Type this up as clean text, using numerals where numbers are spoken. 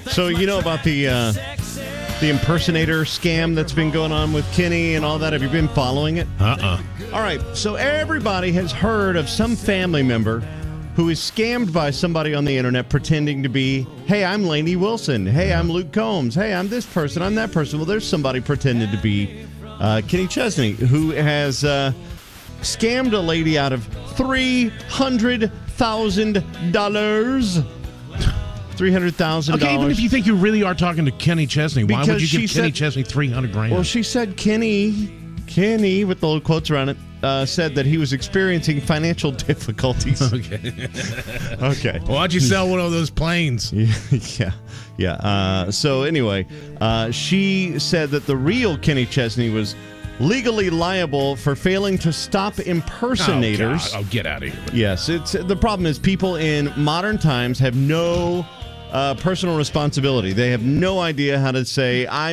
So you know about the impersonator scam that's been going on with Kenny and all that? Have you been following it? All right, so everybody has heard of some family member who is scammed by somebody on the internet pretending to be, hey, I'm Lainey Wilson. Hey, I'm Luke Combs. Hey, I'm this person. I'm that person. Well, there's somebody pretending to be Kenny Chesney who has scammed a lady out of $300,000. $300,000. Okay, even if you think you really are talking to Kenny Chesney, why would you give Kenny Chesney $300,000? Well, she said Kenny, with the little quotes around it, said that he was experiencing financial difficulties. Okay. Okay. Well, why'd you sell one of those planes? Yeah. So anyway, she said that the real Kenny Chesney was legally liable for failing to stop impersonators. Oh, get out of here. Yes. The problem is people in modern times have no personal responsibility. They have no idea how to say, I'm